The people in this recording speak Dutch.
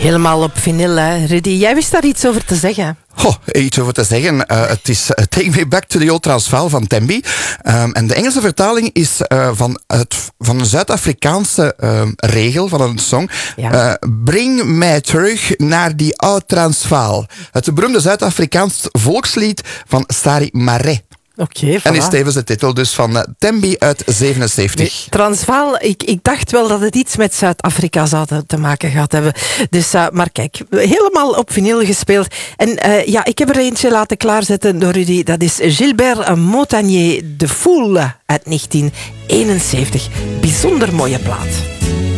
Helemaal op vinyl, hè, Rudy. Jij wist daar iets over te zeggen. Iets over te zeggen. Het is Take Me Back to the Old Transvaal van Tembi. En de Engelse vertaling is van een Zuid-Afrikaanse regel van een song. Ja. Breng mij terug naar die oud Transvaal. Het beroemde Zuid-Afrikaans volkslied van Sari Marais. Oké, voilà. En is tevens de titel dus van Tembi uit 77. Nee, Transvaal, ik dacht wel dat het iets met Zuid-Afrika zou te maken gehad hebben. Dus, maar kijk, helemaal op vinyl gespeeld. En ik heb er eentje laten klaarzetten door Rudy. Dat is Gilbert Montagnier, De Foule uit 1971. Bijzonder mooie plaat.